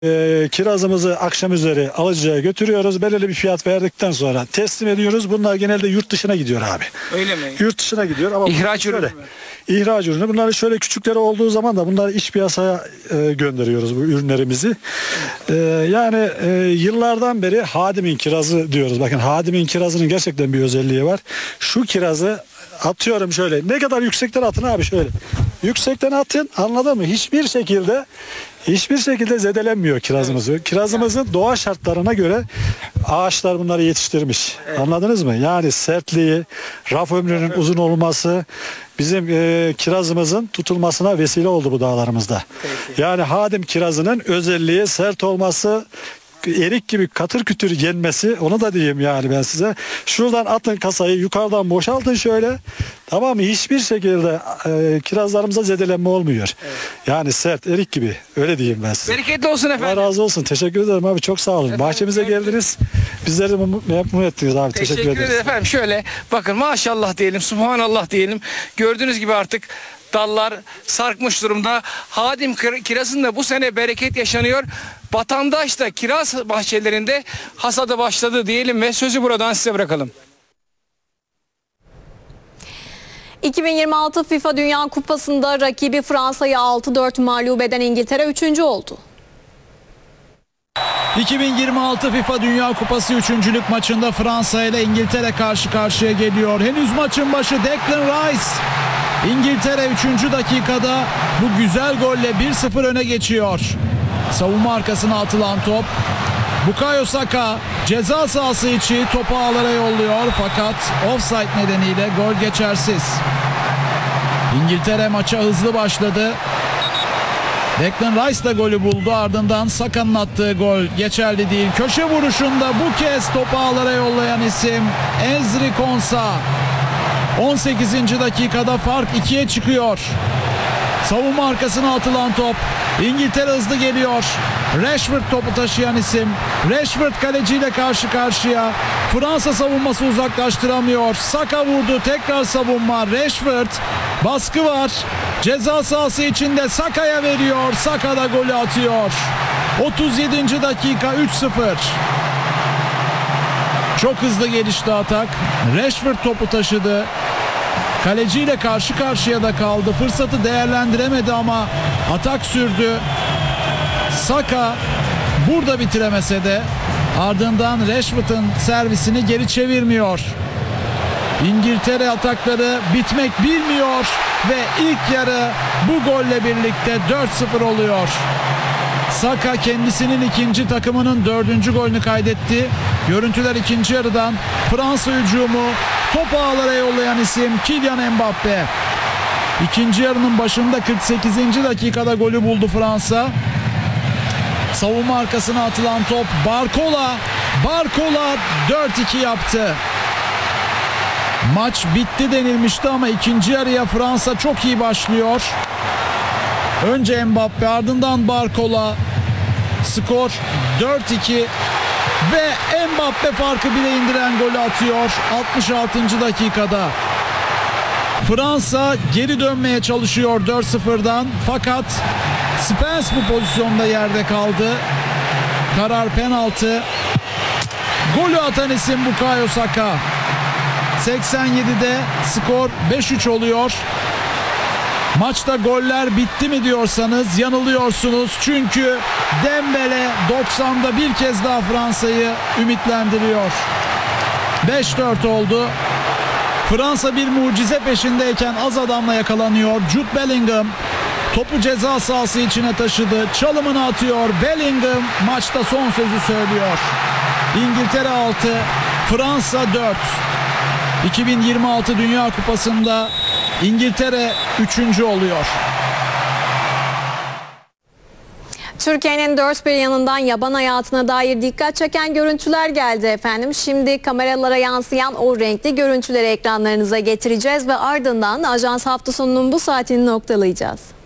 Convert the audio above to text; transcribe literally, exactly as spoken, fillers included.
E, kirazımızı akşam üzeri alıcıya götürüyoruz. Belirli bir fiyat verdikten sonra teslim ediyoruz. Bunlar genelde yurt dışına gidiyor abi. Öyle mi? Yurt dışına gidiyor ama İhraç ürünü şöyle, mü? İhraç ürünü. Bunları şöyle küçükleri olduğu zaman da bunları iç piyasaya e, gönderiyoruz bu ürünlerimizi. E, yani e, yıllardan beri Hadim'in kirazı diyoruz. Bakın Hadim'in kirazının gerçekten bir özelliği var. Şu kirazı atıyorum şöyle. Ne kadar yüksekten atın abi şöyle. Yüksekten atın, anladın mı? Hiçbir şekilde hiçbir şekilde zedelenmiyor kirazımızı. Evet. Kirazımızın doğa şartlarına göre ağaçlar bunları yetiştirmiş. Evet. Anladınız mı? Yani sertliği, raf ömrünün evet. uzun olması bizim e, kirazımızın tutulmasına vesile oldu bu dağlarımızda. Peki. Yani Hadim kirazının özelliği sert olması, erik gibi katır kütür yenmesi, onu da diyeyim yani ben size. Şuradan atın kasayı, yukarıdan boşaltın şöyle. Tamam mı? Hiçbir şekilde e, kirazlarımıza zedelenme olmuyor. Evet. Yani sert, erik gibi. Öyle diyeyim ben size. Bereketli olsun efendim. Allah razı olsun. Teşekkür ederim abi. Çok sağ olun. Efendim, Bahçemize evet. geldiniz. Bizleri de memnun ettiniz abi. Teşekkür, Teşekkür ederiz. Teşekkür efendim. Şöyle bakın, maşallah diyelim, subhanallah diyelim. Gördüğünüz gibi artık dallar sarkmış durumda. Hadim kirazında bu sene bereket yaşanıyor. Vatandaş da kiraz bahçelerinde hasada başladı diyelim ve sözü buradan size bırakalım. iki bin yirmi altı FIFA Dünya Kupası'nda rakibi Fransa'yı altı dört mağlup eden İngiltere üçüncü oldu. iki bin yirmi altı FIFA Dünya Kupası üçüncülük maçında Fransa ile İngiltere karşı karşıya geliyor. Henüz maçın başı Declan Rice. İngiltere üçüncü dakikada bu güzel golle bir sıfır öne geçiyor. Savunma arkasına atılan top. Bukayo Saka ceza sahası içi topu ağlara yolluyor fakat offside nedeniyle gol geçersiz. İngiltere maça hızlı başladı. Declan Rice da golü buldu, ardından Saka'nın attığı gol geçerli değil. Köşe vuruşunda bu kez topu ağlara yollayan isim Ezri Konsa. on sekizinci dakikada fark ikiye çıkıyor. Savunma arkasına atılan top. İngiltere hızlı geliyor. Rashford topu taşıyan isim. Rashford kaleciyle karşı karşıya. Fransa savunması uzaklaştıramıyor. Saka vurdu. Tekrar savunma. Rashford. Baskı var. Ceza sahası içinde Saka'ya veriyor. Saka da golü atıyor. otuz yedinci dakika üç sıfır. Çok hızlı gelişti atak. Rashford topu taşıdı. Kaleciyle karşı karşıya da kaldı. Fırsatı değerlendiremedi ama atak sürdü. Saka burada bitiremese de ardından Rashford'un servisini geri çevirmiyor. İngiltere atakları bitmek bilmiyor ve ilk yarı bu golle birlikte dört sıfır oluyor. Saka kendisinin ikinci, takımının dördüncü golünü kaydetti. Görüntüler ikinci yarıdan. Fransa hücumu, topu ağlara yollayan isim Kylian Mbappe. İkinci yarının başında kırk sekizinci dakikada golü buldu Fransa. Savunma arkasına atılan top Barcola. Barcola dört iki yaptı. Maç bitti denilmişti ama ikinci yarıya Fransa çok iyi başlıyor. Önce Mbappe, ardından Barcola. Skor dört iki ve Mbappe farkı bile indiren golü atıyor altmış altıncı dakikada. Fransa geri dönmeye çalışıyor dört sıfırdan fakat Spence bu pozisyonda yerde kaldı. Karar penaltı. Golü atan isim Bukayo Saka. seksen yedide skor beş üç oluyor. Maçta goller bitti mi diyorsanız yanılıyorsunuz. Çünkü Dembele doksanda bir kez daha Fransa'yı ümitlendiriyor. beş dört oldu. Fransa bir mucize peşindeyken az adamla yakalanıyor. Jude Bellingham topu ceza sahası içine taşıdı. Çalımını atıyor. Bellingham maçta son sözü söylüyor. İngiltere altı, Fransa dört. iki bin yirmi altı Dünya Kupası'nda İngiltere üçüncü oluyor. Türkiye'nin dört bir yanından yaban hayatına dair dikkat çeken görüntüler geldi efendim. Şimdi kameralara yansıyan o renkli görüntüleri ekranlarınıza getireceğiz ve ardından Ajans hafta sonunun bu saatini noktalayacağız.